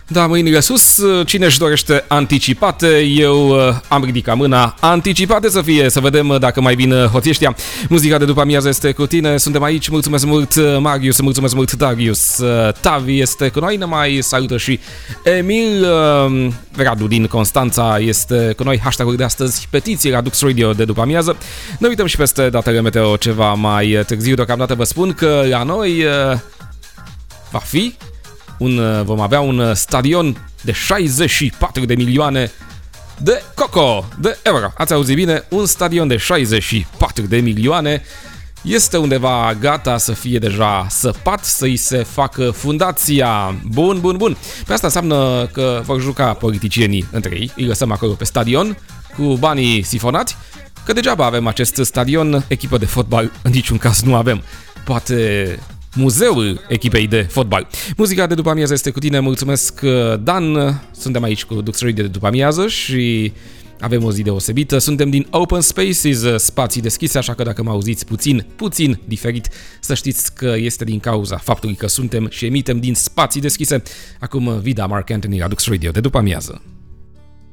Da, mâinile sus, cine își dorește anticipate, eu am ridicat mâna. Anticipate să fie, să vedem dacă mai vin hoții ăștia. Muzica de după amiază este cu tine, suntem aici, mulțumesc mult Marius, mulțumesc mult Darius, Tavi este cu noi, ne mai salută și Emil, Radu din Constanța este cu noi, hashtag-ul de astăzi, petiții Radux Radio de după amiază. Ne uităm și peste datele meteo ceva mai târziu, deocamdată vă spun că la noi vom avea un stadion de 64 de milioane de euro. Ați auzit bine? Un stadion de 64 de milioane este undeva gata să fie deja săpat, să-i se facă fundația. Bun. Pe asta înseamnă că vor juca politicienii între ei, îi lăsăm acolo pe stadion cu banii sifonați, că degeaba avem acest stadion, echipă de fotbal în niciun caz nu avem. Poate muzeul echipei de fotbal. Muzica de după amiază este cu tine, mulțumesc Dan, suntem aici cu Dux Radio de după amiază și avem o zi deosebită, suntem din Open Spaces, spații deschise, așa că dacă mă auziți puțin diferit, să știți că este din cauza faptului că suntem și emitem din spații deschise. Acum Vida Mark Anthony la Dux Radio de după amiază.